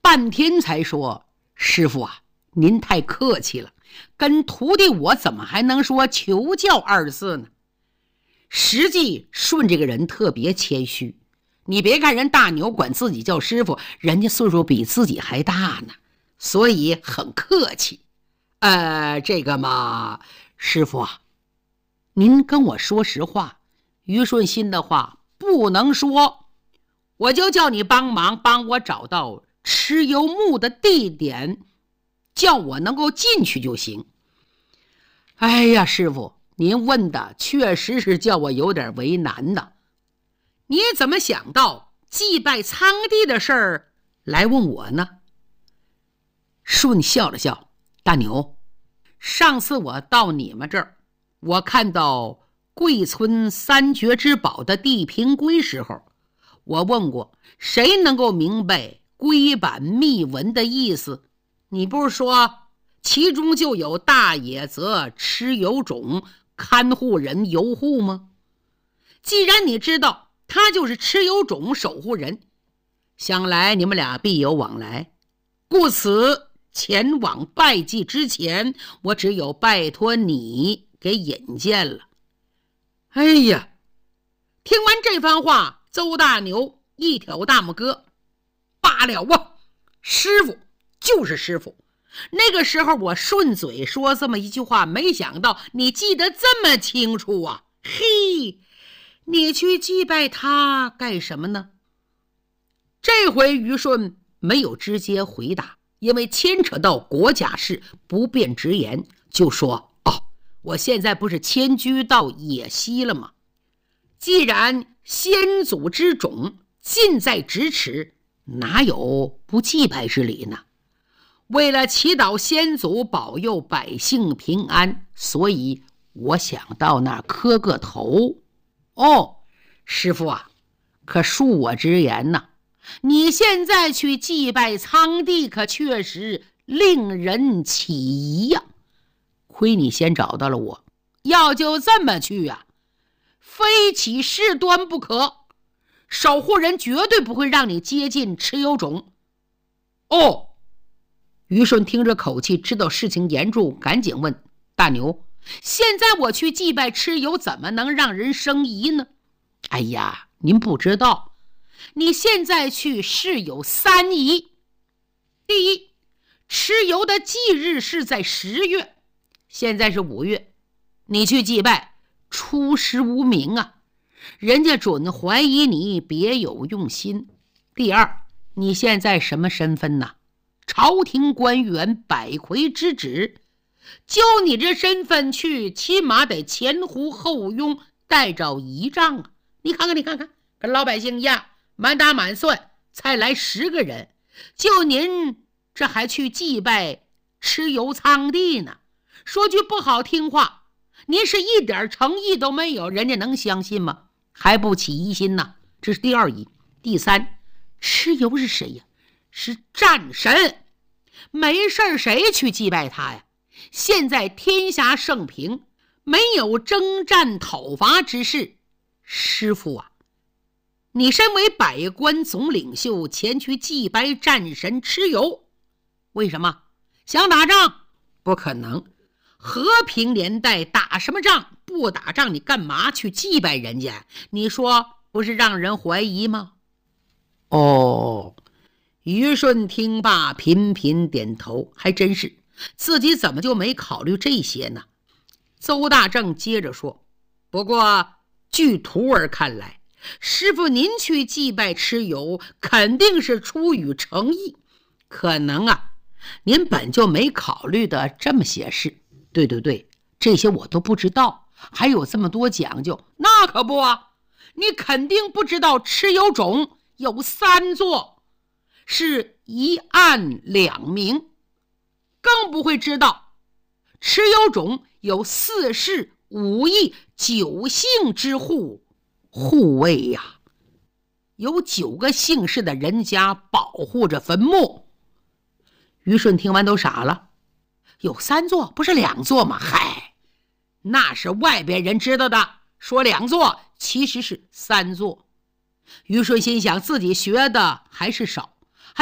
半天才说：“师傅啊，您太客气了，跟徒弟我怎么还能说求教二字呢？”实际舜这个人特别谦虚，你别看人大牛管自己叫师傅，人家岁数比自己还大呢，所以很客气。这个嘛，师傅啊，您跟我说实话，虞舜心的话不能说，我就叫你帮忙帮我找到蚩尤墓的地点，叫我能够进去就行。哎呀，师傅，您问的确实是叫我有点为难的。你怎么想到祭拜苍帝的事儿来问我呢？舜笑了笑：“大牛，上次我到你们这儿，我看到贵村三绝之宝的地平龟时候，我问过谁能够明白龟板密文的意思，你不是说其中就有大野泽蚩尤种看护人游护吗？既然你知道他就是蚩尤种守护人，想来你们俩必有往来，故此前往拜祭之前，我只有拜托你给引荐了。”哎呀，听完这番话，邹大牛一挑大拇哥：“罢了啊，师傅就是师傅。那个时候我顺嘴说这么一句话，没想到你记得这么清楚啊！嘿，你去祭拜他干什么呢？”这回虞舜没有直接回答，因为牵扯到国家事，不便直言，就说：“我现在不是迁居到野溪了吗？既然先祖之种近在咫尺，哪有不祭拜之理呢？为了祈祷先祖保佑百姓平安，所以我想到那儿磕个头。”“师傅啊，可恕我直言呐，你现在去祭拜苍帝，可确实令人起疑呀。亏你先找到了我，要就这么去啊，非起事端不可。守护人绝对不会让你接近蚩尤种。”虞舜听着口气，知道事情严重，赶紧问：“大牛，现在我去祭拜蚩尤，怎么能让人生疑呢？”“哎呀，您不知道，你现在去是有三疑。第一，蚩尤的忌日是在10月，现在是5月，你去祭拜，出师无名啊，人家准怀疑你别有用心。第二，你现在什么身份呢？朝廷官员，百魁之子，就你这身份去，起码得前呼后拥，带着仪仗啊！你看看，跟老百姓一样，满打满算才来10个人，就您这还去祭拜蚩尤苍帝呢？说句不好听话，您是一点诚意都没有，人家能相信吗？还不起疑心呢？这是第二疑。第三，蚩尤是谁呀？是战神，没事谁去祭拜他呀？现在天下盛平，没有征战讨伐之事。师傅啊，你身为百官总领袖，前去祭拜战神蚩尤，为什么？想打仗？不可能。和平年代打什么仗？不打仗你干嘛去祭拜人家？你说不是让人怀疑吗？虞舜听罢频频点头，还真是，自己怎么就没考虑这些呢？邹大正接着说：“不过据徒儿看来，师傅您去祭拜蚩尤，肯定是出于诚意，可能啊，您本就没考虑的这么些事。”“对，这些我都不知道，还有这么多讲究。”“那可不啊，你肯定不知道蚩尤种有3座，是1暗2明，更不会知道蚩尤种有4世5义9姓之护卫呀，有9个姓氏的人家保护着坟墓。”虞舜听完都傻了，有3座不是2座吗？嗨，那是外边人知道的，说2座其实是3座。虞舜心想自己学的还是少，